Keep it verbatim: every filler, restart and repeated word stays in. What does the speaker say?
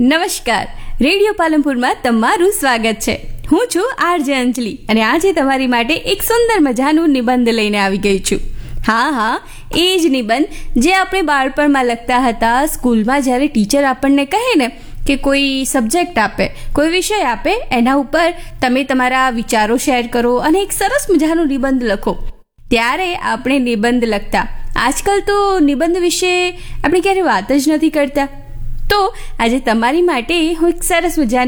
નમસ્કાર, રેડિયો પાલનપુરમાં તમારું સ્વાગત છે. હું છું આરજે અંજલિ અને આજે તમારી માટે એક સુંદર મજાનું નિબંધ લઈને આવી ગઈ છું. હા હા એ જ નિબંધ જે આપણે બાળપણમાં લખતા હતા. સ્કૂલમાં જ્યારે ટીચર આપણને કહે ને કે કોઈ સબ્જેક્ટ આપે, કોઈ વિષય આપે, એના ઉપર તમે તમારા વિચારો શેર કરો અને એક સરસ મજાનું નિબંધ લખો, ત્યારે આપણે નિબંધ લખતા. આજકાલ તો નિબંધ વિશે આપણે ક્યારે વાત જ નથી કરતા. તો આજે તમારી માટે હું એક સરસ મજાનું